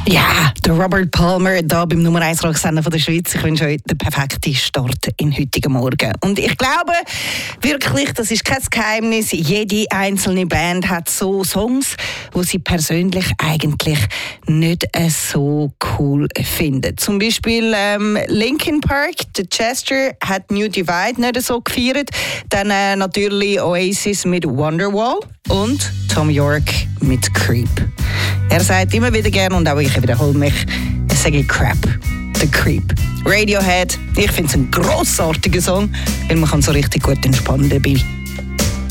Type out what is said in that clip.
Ja, der Robert Palmer hier beim Nummer 1 Rocksender der Schweiz. Ich wünsche euch den perfekten Start in heutigen Morgen. Und ich glaube wirklich, das ist kein Geheimnis, jede einzelne Band hat so Songs, die sie persönlich eigentlich nicht so cool finden. Zum Beispiel Linkin Park, der Chester hat New Divide nicht so gefeiert. Dann natürlich Oasis mit Wonderwall und Tom York mit Creep. Er sagt immer wieder gerne, und auch ich wiederhole mich, ich sage Crap, The Creep. Radiohead, ich finde es ein grossartiger Song, weil man kann so richtig gut entspannen dabei.